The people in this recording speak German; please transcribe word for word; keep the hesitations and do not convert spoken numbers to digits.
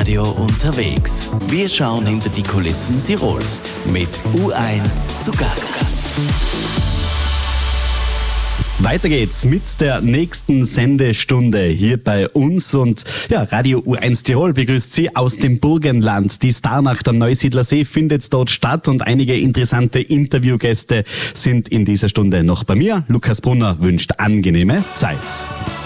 Radio unterwegs. Wir schauen hinter die Kulissen Tirols mit U eins zu Gast. Weiter geht's mit der nächsten Sendestunde hier bei uns und ja, Radio U eins Tirol begrüßt Sie aus dem Burgenland. Die Starnacht am Neusiedler See findet dort statt und einige interessante Interviewgäste sind in dieser Stunde noch bei mir. Lukas Brunner wünscht angenehme Zeit.